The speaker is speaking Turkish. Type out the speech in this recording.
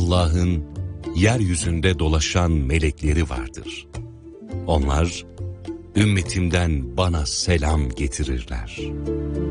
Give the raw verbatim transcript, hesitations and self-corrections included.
Allah'ın yeryüzünde dolaşan melekleri vardır. Onlar ümmetimden bana selam getirirler.